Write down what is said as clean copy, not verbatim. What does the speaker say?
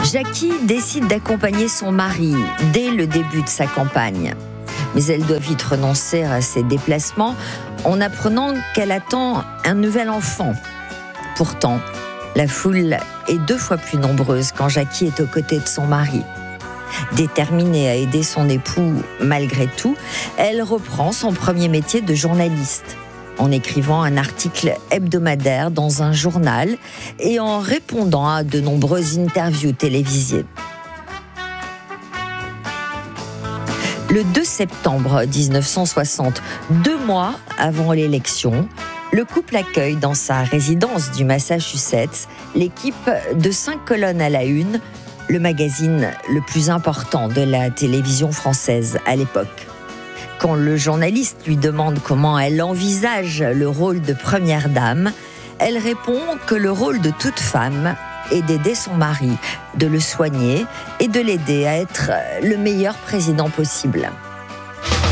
Jackie décide d'accompagner son mari dès le début de sa campagne. Mais elle doit vite renoncer à ses déplacements en apprenant qu'elle attend un nouvel enfant. Pourtant, la foule est 2 fois plus nombreuse quand Jackie est aux côtés de son mari. Déterminée à aider son époux malgré tout, elle reprend son premier métier de journaliste, en écrivant un article hebdomadaire dans un journal et en répondant à de nombreuses interviews télévisées. Le 2 septembre 1960, 2 mois avant l'élection, le couple accueille dans sa résidence du Massachusetts l'équipe de 5 colonnes à la une, le magazine le plus important de la télévision française à l'époque. Quand le journaliste lui demande comment elle envisage le rôle de première dame, elle répond que le rôle de toute femme est d'aider son mari, de le soigner et de l'aider à être le meilleur président possible.